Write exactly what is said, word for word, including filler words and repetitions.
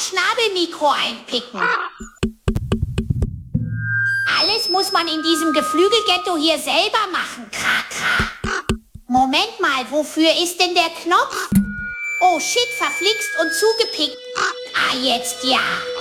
Schnabelmikro einpicken. Alles muss man in diesem Geflügelghetto hier selber machen. Kra, kra. Moment mal, wofür ist denn der Knopf? Oh shit, verflixt und zugepickt. Ah, jetzt ja.